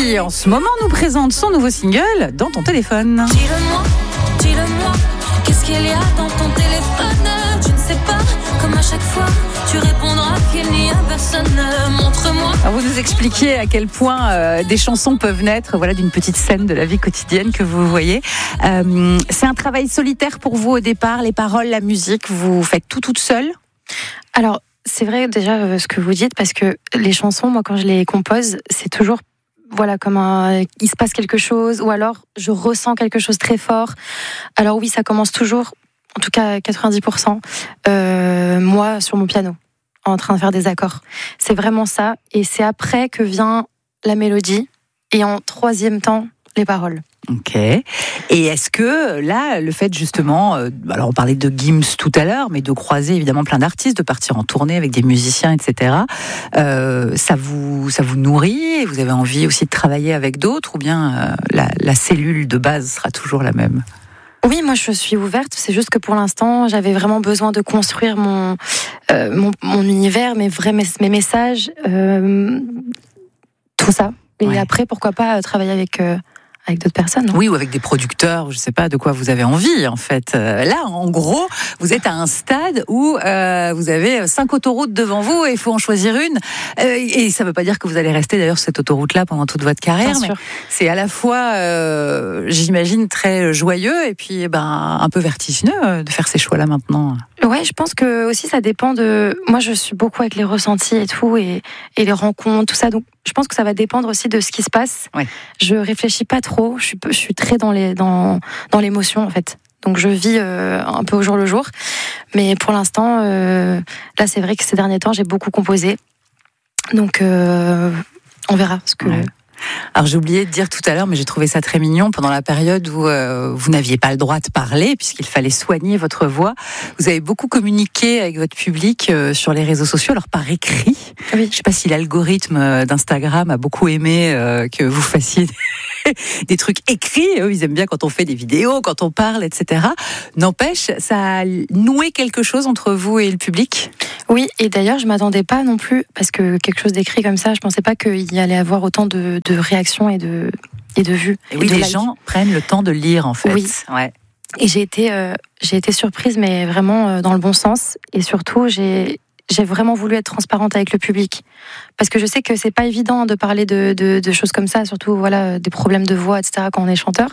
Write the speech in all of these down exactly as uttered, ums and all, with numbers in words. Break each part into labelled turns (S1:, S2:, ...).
S1: qui en ce moment nous présente son nouveau single Dans ton téléphone.
S2: Dis-le-moi, dis-le-moi, qu'est-ce qu'il y a dans ton téléphone? Tu ne sais pas, comme à chaque fois, tu répondras qu'il n'y a personne. Montre-moi.
S1: Alors vous nous expliquiez à quel point euh, des chansons peuvent naître, voilà, d'une petite scène de la vie quotidienne que vous voyez. Euh, c'est un travail solitaire pour vous au départ, les paroles, la musique, vous faites tout toute seule?
S3: Alors, c'est vrai déjà euh, ce que vous dites, parce que les chansons, moi, quand je les compose, c'est toujours, voilà, comme un, il se passe quelque chose, ou alors je ressens quelque chose très fort. Alors oui, ça commence toujours, en tout cas quatre-vingt-dix pour cent, euh, moi sur mon piano, en train de faire des accords. C'est vraiment ça, et c'est après que vient la mélodie, et en troisième temps, les paroles.
S1: Ok. Et est-ce que là, le fait justement, euh, alors on parlait de Gims tout à l'heure, mais de croiser évidemment plein d'artistes, de partir en tournée avec des musiciens, et cetera, euh, ça vous ça vous nourrit et vous avez envie aussi de travailler avec d'autres, ou bien euh, la, la cellule de base sera toujours la même?
S3: Oui, moi je suis ouverte, c'est juste que pour l'instant j'avais vraiment besoin de construire mon, euh, mon, mon univers, mes vrais mes, mes messages, euh, tout ça. Et ouais. Après, pourquoi pas travailler avec... Euh, avec d'autres personnes. Non ?
S1: Oui, ou avec des producteurs, je ne sais pas de quoi vous avez envie, en fait. Euh, là, en gros, vous êtes à un stade où euh, vous avez cinq autoroutes devant vous et il faut en choisir une. Euh, et ça ne veut pas dire que vous allez rester, d'ailleurs, sur cette autoroute-là pendant toute votre carrière.
S3: Bien
S1: mais
S3: sûr.
S1: C'est à la fois, euh, j'imagine, très joyeux et puis ben, un peu vertigineux de faire ces choix-là maintenant.
S3: Ouais, je pense que aussi ça dépend de... Moi, je suis beaucoup avec les ressentis et tout, et, et les rencontres, tout ça. Donc, je pense que ça va dépendre aussi de ce qui se passe. Ouais. Je réfléchis pas trop. Je suis, je suis très dans les, dans, dans l'émotion, en fait. Donc, je vis euh, un peu au jour le jour. Mais pour l'instant, euh, là, c'est vrai que ces derniers temps, j'ai beaucoup composé. Donc, euh, on verra ce que... Ouais.
S1: Alors j'ai oublié de dire tout à l'heure, mais j'ai trouvé ça très mignon, pendant la période où euh, vous n'aviez pas le droit de parler, puisqu'il fallait soigner votre voix, vous avez beaucoup communiqué avec votre public euh, sur les réseaux sociaux, alors par écrit. Oui. Je ne sais pas si l'algorithme d'Instagram a beaucoup aimé euh, que vous fassiez des trucs écrits. Eux, ils aiment bien quand on fait des vidéos, quand on parle, et cetera. N'empêche, ça a noué quelque chose entre vous et le public?
S3: Oui, et d'ailleurs, je ne m'attendais pas non plus, parce que quelque chose d'écrit comme ça, je ne pensais pas qu'il y allait avoir autant de, de réactions et de, et de vues.
S1: Et oui,
S3: et de
S1: les
S3: likes.
S1: gens prennent le temps de lire, en fait.
S3: Oui.
S1: Ouais.
S3: Et j'ai été, euh, j'ai été surprise, mais vraiment euh, dans le bon sens. Et surtout, j'ai, j'ai vraiment voulu être transparente avec le public. Parce que je sais que c'est pas évident de parler de, de, de choses comme ça, surtout voilà, des problèmes de voix, et cetera, quand on est chanteur.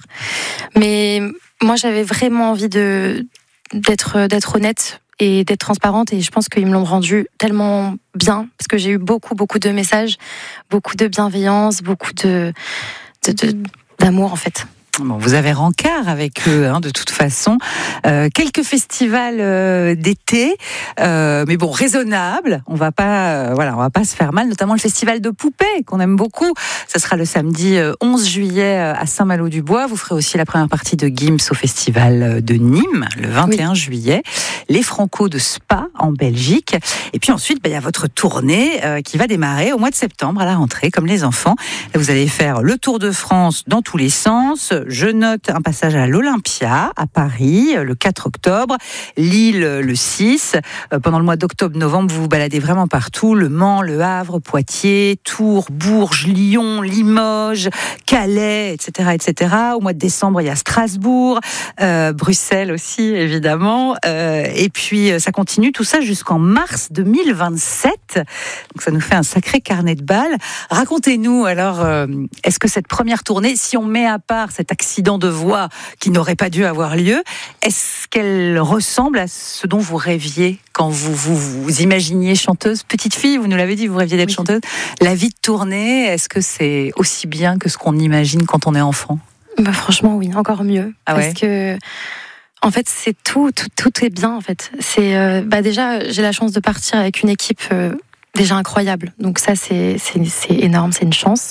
S3: Mais moi, j'avais vraiment envie de, d'être, d'être honnête et d'être transparente, et je pense qu'ils me l'ont rendu tellement bien, parce que j'ai eu beaucoup, beaucoup de messages, beaucoup de bienveillance, beaucoup de, de, de d'amour, en fait.
S1: Bon, vous avez rencard avec eux, hein, de toute façon. Euh, quelques festivals euh, d'été, euh, mais bon, raisonnables. On va pas, euh, voilà, on va pas se faire mal. Notamment le festival de poupées qu'on aime beaucoup. Ça sera le samedi onze juillet à Saint-Malo-du-Bois. Vous ferez aussi la première partie de Gims au festival de Nîmes le vingt et un oui. juillet. Les Franco de Spa en Belgique. Et puis ensuite, bah, il y a votre tournée euh, qui va démarrer au mois de septembre à la rentrée, comme les enfants. Vous allez faire le Tour de France dans tous les sens. Je note un passage à l'Olympia, à Paris, le quatre octobre, Lille le six. Pendant le mois d'octobre-novembre, vous vous baladez vraiment partout. Le Mans, Le Havre, Poitiers, Tours, Bourges, Lyon, Limoges, Calais, et cetera, et cetera. Au mois de décembre, il y a Strasbourg, euh, Bruxelles aussi, évidemment. Euh, et puis, ça continue tout ça jusqu'en mars deux mille vingt-sept. Donc, ça nous fait un sacré carnet de balles. Racontez-nous, alors, euh, est-ce que cette première tournée, si on met à part cette accident de voix qui n'aurait pas dû avoir lieu, est-ce qu'elle ressemble à ce dont vous rêviez quand vous vous, vous imaginiez chanteuse? Petite fille, vous nous l'avez dit, vous rêviez d'être oui. chanteuse. La vie de tournée, est-ce que c'est aussi bien que ce qu'on imagine quand on est enfant?
S3: Bah franchement, oui, encore mieux.
S1: Ah
S3: parce
S1: ouais
S3: que... En fait, c'est tout, tout, tout est bien, en fait. C'est, euh, bah déjà, j'ai la chance de partir avec une équipe... Euh, déjà incroyable, donc ça c'est, c'est, c'est énorme, c'est une chance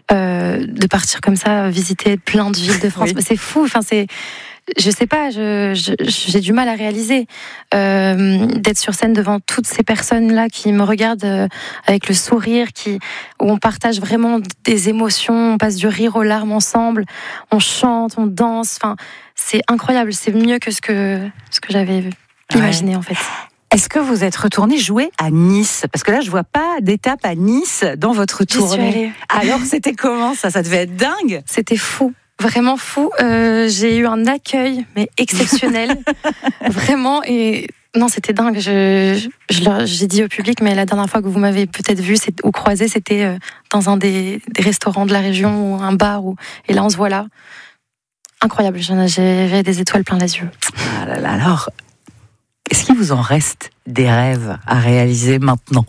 S3: euh, de partir comme ça, visiter plein de villes de France. Oui. C'est fou, enfin c'est, je sais pas, je, je, j'ai du mal à réaliser euh, d'être sur scène devant toutes ces personnes là qui me regardent euh, avec le sourire, qui où on partage vraiment des émotions, on passe du rire aux larmes ensemble, on chante, on danse, enfin c'est incroyable, c'est mieux que ce que ce que j'avais imaginé ouais. en fait.
S1: Est-ce que vous êtes retourné jouer à Nice? Parce que là, je vois pas d'étape à Nice dans votre tournée. Alors, c'était comment ça? Ça devait être dingue.
S3: C'était fou. Vraiment fou. Euh, j'ai eu un accueil, mais exceptionnel. Vraiment. Et non, c'était dingue. Je, je, je leur, j'ai dit au public, mais la dernière fois que vous m'avez peut-être vu c'est, ou croisé, c'était euh, dans un des, des restaurants de la région ou un bar. Ou, et là, on se voit là. Incroyable. J'avais des étoiles plein les yeux.
S1: Ah là là, alors, est-ce qu'il vous en reste des rêves à réaliser maintenant?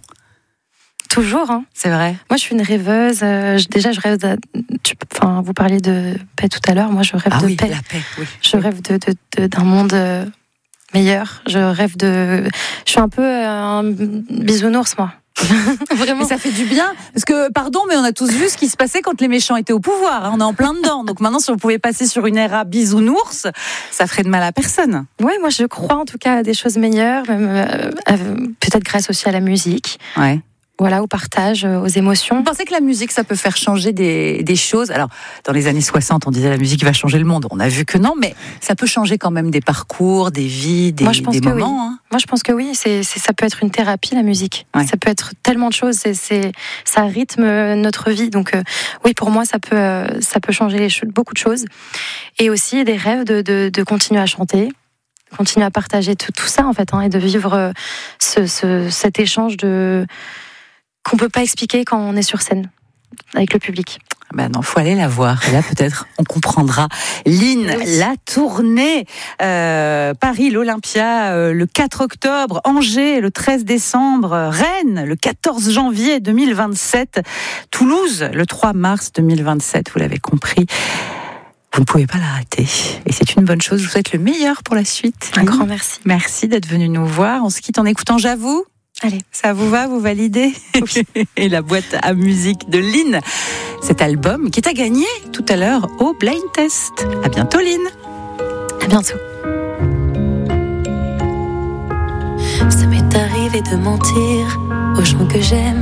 S3: Toujours, hein.
S1: C'est vrai.
S3: Moi, je suis une rêveuse. Euh, déjà, je rêve. De, tu, enfin, vous parliez de paix tout à l'heure. Moi, je rêve
S1: ah
S3: de
S1: oui,
S3: paix.
S1: La paix. Oui.
S3: Je
S1: oui.
S3: rêve de, de, de, d'un monde meilleur. Je rêve de. Je suis un peu un bisounours, moi. Vraiment.
S1: Mais ça fait du bien, parce que, pardon, mais on a tous vu ce qui se passait quand les méchants étaient au pouvoir, hein, on est en plein dedans, donc maintenant si on pouvait passer sur une ère à bisounours, ça ferait de mal à personne.
S3: Oui, moi je crois en tout cas à des choses meilleures, même, euh, peut-être grâce aussi à la musique.
S1: Ouais.
S3: Voilà, au partage, aux émotions.
S1: Vous pensez que la musique, ça peut faire changer des, des choses? Alors, dans les années soixante, on disait la musique va changer le monde. On a vu que non, mais ça peut changer quand même des parcours, des vies, des,
S3: Moi, je pense
S1: des
S3: que
S1: moments.
S3: Oui.
S1: Hein.
S3: Moi, je pense que oui. C'est, c'est, ça peut être une thérapie, la musique.
S1: Ouais.
S3: Ça peut être tellement de choses. C'est, c'est, ça rythme notre vie. Donc, euh, oui, pour moi, ça peut, euh, ça peut changer les choses, beaucoup de choses. Et aussi des rêves de, de, de continuer à chanter, continuer à partager tout, tout ça, en fait, hein, et de vivre euh, ce, ce, cet échange de... qu'on peut pas expliquer quand on est sur scène avec le public.
S1: Ben non, faut aller la voir. Et là, peut-être, on comprendra. Lynn, oui. La tournée, euh, Paris, l'Olympia, euh, le quatre octobre, Angers, le treize décembre, Rennes, le quatorze janvier deux mille vingt-sept, Toulouse, le trois mars deux mille vingt-sept, vous l'avez compris. Vous ne pouvez pas la rater. Et c'est une bonne chose. Je vous souhaite le meilleur pour la suite.
S3: Un Lynn. Grand merci.
S1: Merci d'être venu nous voir. On se quitte en écoutant J'avoue.
S3: Allez.
S1: Ça vous va, vous validez? Oui. Et la boîte à musique de Lynn. Cet album qui est à gagner tout à l'heure au Blind Test. À bientôt, Lynn.
S3: À bientôt.
S2: Ça m'est arrivé de mentir aux gens que j'aime.